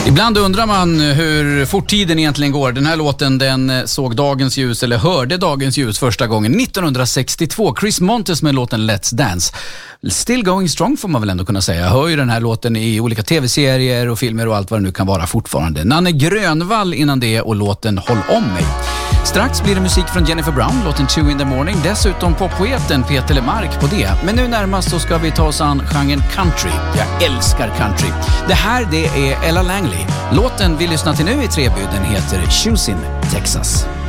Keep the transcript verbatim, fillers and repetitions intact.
Ibland undrar man hur fort tiden egentligen går. Den här låten den såg dagens ljus, eller hörde dagens ljus första gången nittonhundrasextiotvå. Chris Montes med låten Let's Dance. Still going strong får man väl ändå kunna säga. Jag hör ju den här låten i olika tv-serier och filmer och allt vad det nu kan vara fortfarande. Nanne Grönvall innan det och låten Håll om mig. Strax blir det musik från Jennifer Brown, låten Two in the Morning. Dessutom poppoeten Peter Lemark på det. Men nu närmast så ska vi ta oss an genren country. Jag älskar country. Det här det är Ella Langley. Låten vi lyssnar till nu i Trebyd, den heter Choosing Texas.